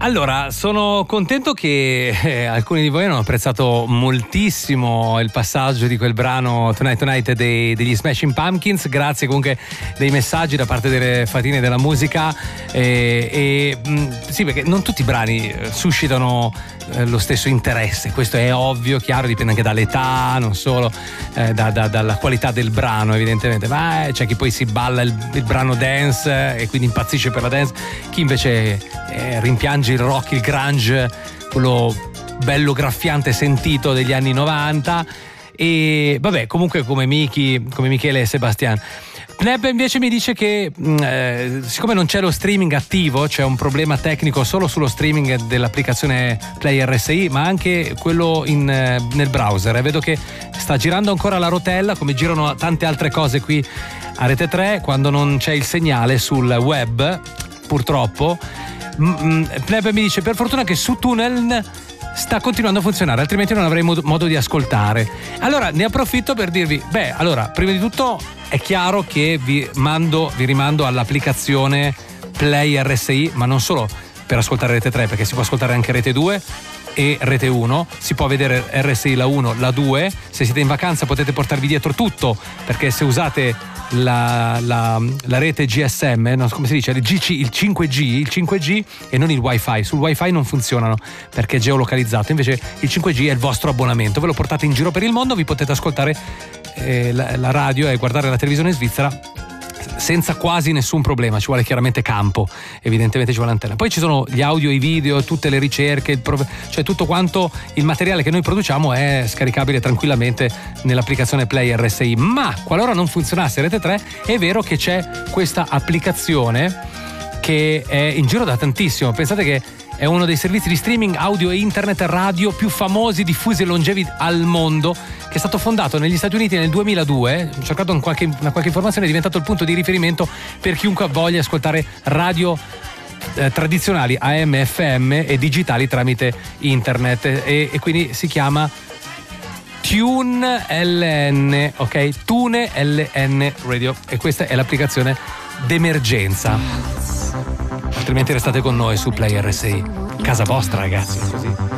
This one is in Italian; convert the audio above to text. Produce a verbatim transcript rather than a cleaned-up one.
Allora, sono contento che eh, alcuni di voi hanno apprezzato moltissimo il passaggio di quel brano Tonight Tonight dei, degli Smashing Pumpkins. Grazie comunque dei messaggi da parte delle fatine della musica, eh, e mh, sì, perché non tutti i brani suscitano eh, lo stesso interesse, questo è ovvio, chiaro, dipende anche dall'età, non solo eh, da, da, dalla qualità del brano evidentemente, ma eh, c'è chi poi si balla il, il brano dance e quindi impazzisce per la dance, chi invece eh, rimpiange il rock, il grunge, quello bello graffiante sentito degli anni novanta. E vabbè, comunque come Miki, come Michele e Sebastian. Pneb invece mi dice che eh, siccome non c'è lo streaming attivo, c'è un problema tecnico solo sullo streaming dell'applicazione Play R S I, ma anche quello in, eh, nel browser, e vedo che sta girando ancora la rotella, come girano tante altre cose qui a Rete tre quando non c'è il segnale sul web, purtroppo. Plebe mi dice per fortuna che su Tunnel sta continuando a funzionare, altrimenti non avrei mod- modo di ascoltare. Allora ne approfitto per dirvi, beh, allora prima di tutto è chiaro che vi mando vi rimando all'applicazione Play R S I, ma non solo per ascoltare Rete tre, perché si può ascoltare anche Rete due e Rete uno, si può vedere R S I la uno, la due, se siete in vacanza potete portarvi dietro tutto, perché se usate la, la, la rete G S M, no, come si dice, il, G C, il cinque G, il cinque G e non il wifi, sul wifi non funzionano perché è geolocalizzato, invece il cinque G è il vostro abbonamento, ve lo portate in giro per il mondo, vi potete ascoltare eh, la, la radio e guardare la televisione svizzera senza quasi nessun problema. Ci vuole chiaramente campo, evidentemente ci vuole antenna, poi ci sono gli audio, i video, tutte le ricerche, il prov- cioè tutto quanto il materiale che noi produciamo è scaricabile tranquillamente nell'applicazione Play R S I. Ma qualora non funzionasse Rete tre, è vero che c'è questa applicazione che è in giro da tantissimo. Pensate che è uno dei servizi di streaming audio e internet radio più famosi, diffusi e longevi al mondo, che è stato fondato negli Stati Uniti nel duemiladue. Ho cercato un qualche, una qualche informazione, è diventato il punto di riferimento per chiunque voglia ascoltare radio eh, tradizionali A M, F M e digitali tramite internet, e, e quindi si chiama Tune L N, ok? Tune L N Radio, e questa è l'applicazione d'emergenza. Altrimenti restate con noi su Play R S I, casa vostra, ragazzi, così.